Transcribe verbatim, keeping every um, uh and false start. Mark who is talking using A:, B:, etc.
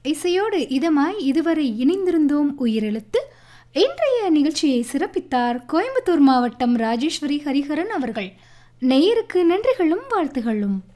A: இசையோடு இதமாய் இதுவரை இணைந்திருந்தோம் உயிரெழுத்து. இன்றைய நிகழ்ச்சியை சிறப்பித்தார் கோயம்புத்தூர் மாவட்டம் ராஜேஸ்வரி ஹரிஹரன் அவர்கள். நேயருக்கு நன்றிகளும் வாழ்த்துகளும்.